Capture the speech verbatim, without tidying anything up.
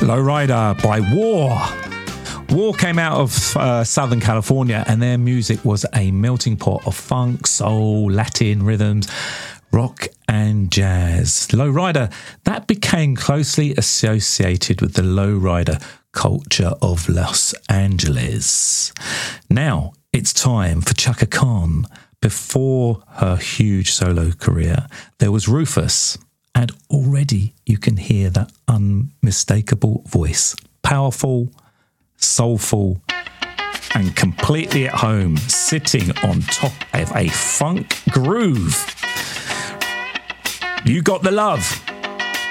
Lowrider by War. War came out of uh, Southern California, and their music was a melting pot of funk, soul, Latin rhythms, rock and jazz. Lowrider, that became closely associated with the lowrider culture of Los Angeles. Now it's time for Chaka Khan. Before her huge solo career, there was Rufus, and already you can hear that unmistakable voice. Powerful, soulful, and completely at home, sitting on top of a funk groove. You Got the Love.